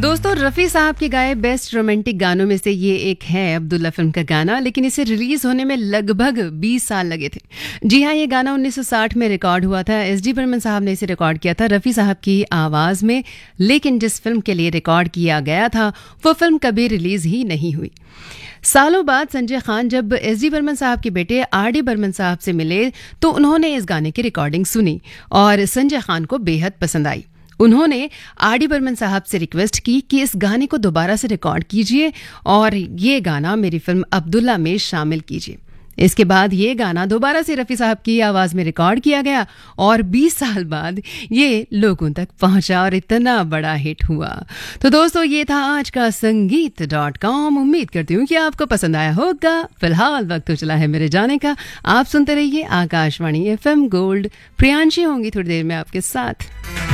दोस्तों, रफ़ी साहब के गाए बेस्ट रोमांटिक गानों में से ये एक है अब्दुल्ला फिल्म का गाना, लेकिन इसे रिलीज होने में लगभग 20 साल लगे थे। जी हाँ, ये गाना 1960 में रिकॉर्ड हुआ था। एस.डी. बर्मन साहब ने इसे रिकॉर्ड किया था रफ़ी साहब की आवाज़ में, लेकिन जिस फिल्म के लिए रिकॉर्ड किया गया था वो फिल्म कभी रिलीज ही नहीं हुई। सालों बाद संजय खान जब एस.डी. बर्मन साहब के बेटे आर.डी. बर्मन साहब से मिले तो उन्होंने इस गाने की रिकॉर्डिंग सुनी और संजय खान को बेहद पसंद आई। उन्होंने आर.डी. बर्मन साहब से रिक्वेस्ट की कि इस गाने को दोबारा से रिकॉर्ड कीजिए और ये गाना मेरी फिल्म अब्दुल्ला में शामिल कीजिए। इसके बाद ये गाना दोबारा से रफ़ी साहब की आवाज़ में रिकॉर्ड किया गया और 20 साल बाद ये लोगों तक पहुंचा और इतना बड़ा हिट हुआ। तो दोस्तों, ये था आज का संगीत.com। उम्मीद करती हूँ कि आपको पसंद आया होगा। फिलहाल वक्त तो चला है मेरे जाने का। आप सुनते रहिए आकाशवाणी FM गोल्ड। प्रियांशी होंगी थोड़ी देर में आपके साथ।